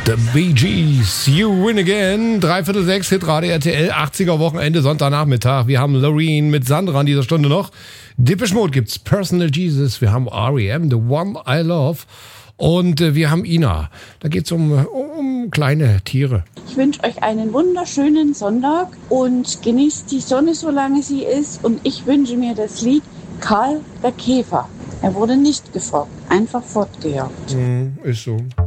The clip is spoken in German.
The Bee Gees, You Win Again, 5:45, Hitradio RTL, 80er Wochenende, Sonntagnachmittag. Wir haben Loreen mit Sandra an dieser Stunde noch. Depeche Mode gibt's, Personal Jesus, wir haben R.E.M., The One I Love und wir haben Ina. Da geht's um kleine Tiere. Ich wünsche euch einen wunderschönen Sonntag und genießt die Sonne, solange sie ist. Und ich wünsche mir das Lied Karl der Käfer. Er wurde nicht gefragt, einfach fortgejagt. Ist so.